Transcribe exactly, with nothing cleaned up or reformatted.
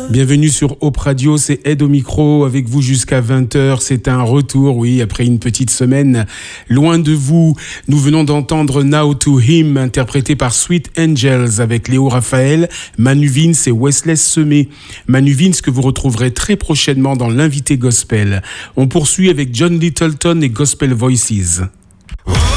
Bienvenue sur Hope Radio, c'est Ed au micro avec vous jusqu'à vingt heures. C'est un retour, oui, après une petite semaine loin de vous. Nous venons d'entendre Now to Him, interprété par Sweet Angels avec Léo Raphaël, Manu Vince et Wesley Semé. Manu Vince que vous retrouverez très prochainement dans l'invité gospel. On poursuit avec John Littleton et Gospel Voices.